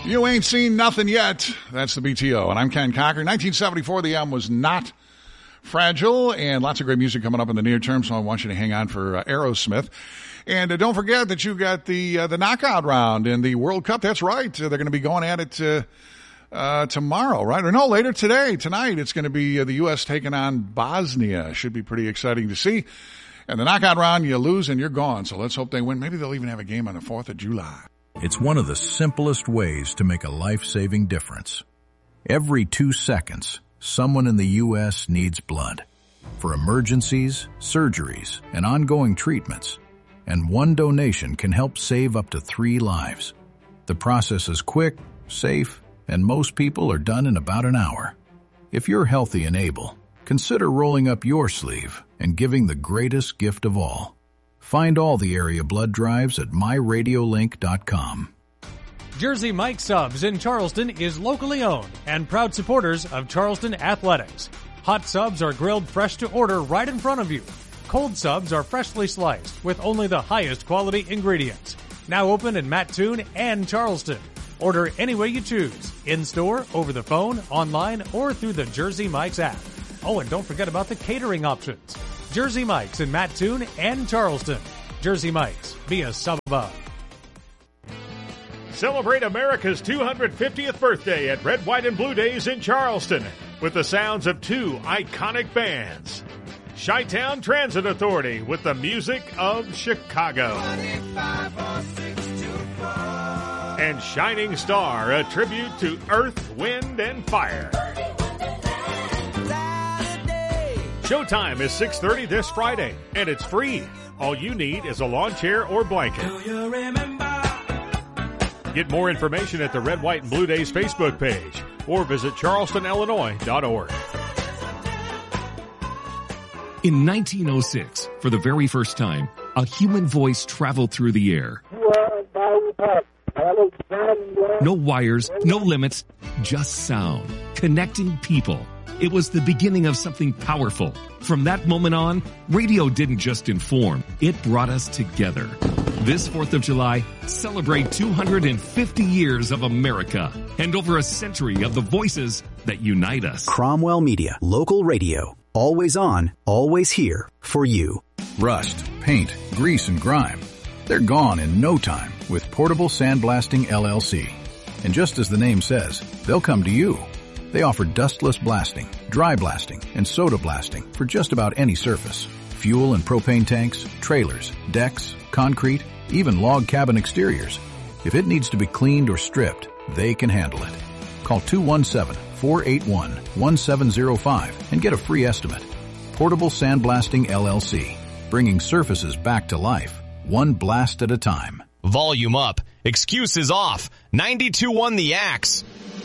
You ain't seen nothing yet. That's the BTO. And I'm Ken Cocker. 1974, the album was not fragile, and lots of great music coming up in the near term, so I want you to hang on for Aerosmith. And don't forget that you've got the knockout round in the World Cup. That's right. They're going to be going at it tomorrow, right? Or no, later today. Tonight, it's going to be the U.S. taking on Bosnia. Should be pretty exciting to see. And the knockout round, you lose and you're gone. So let's hope they win. Maybe they'll even have a game on the 4th of July. It's one of the simplest ways to make a life-saving difference. Every 2 seconds, someone in the U.S. needs blood for emergencies, surgeries, and ongoing treatments. And one donation can help save up to 3 lives. The process is quick, safe, and most people are done in about an hour. If you're healthy and able, consider rolling up your sleeve and giving the greatest gift of all. Find all the area blood drives at myradiolink.com. Jersey Mike Subs in Charleston is locally owned and proud supporters of Charleston Athletics. Hot subs are grilled fresh to order right in front of you. Cold subs are freshly sliced with only the highest quality ingredients. Now open in Mattoon and Charleston. Order any way you choose, in-store, over the phone, online, or through the Jersey Mike's app. Oh, and don't forget about the catering options. Jersey Mike's in Mattoon and Charleston. Jersey Mike's, be a sub above. Celebrate America's 250th birthday at Red, White, and Blue Days in Charleston with the sounds of 2 iconic bands. Chi-Town Transit Authority with the music of Chicago. And Shining Star, a tribute to Earth, Wind, and Fire. Showtime is 6:30 this Friday, and it's free. All you need is a lawn chair or blanket. Get more information at the Red, White, and Blue Days Facebook page or visit charlestonillinois.org. In 1906, for the very first time, a human voice traveled through the air. No wires, no limits, just sound, connecting people. It was the beginning of something powerful. From that moment on, radio didn't just inform, it brought us together. This 4th of July, celebrate 250 years of America and over a century of the voices that unite us. Cromwell Media, local radio. Always on, always here for you. Rust, paint, grease, and grime. They're gone in no time with Portable Sandblasting LLC. And just as the name says, they'll come to you. They offer dustless blasting, dry blasting, and soda blasting for just about any surface. Fuel and propane tanks, trailers, decks, concrete, even log cabin exteriors. If it needs to be cleaned or stripped, they can handle it. Call 217-481-1705 and get a free estimate. Portable Sandblasting LLC, bringing surfaces back to life, one blast at a time. Volume up. Excuses off. 92.1 The Axe.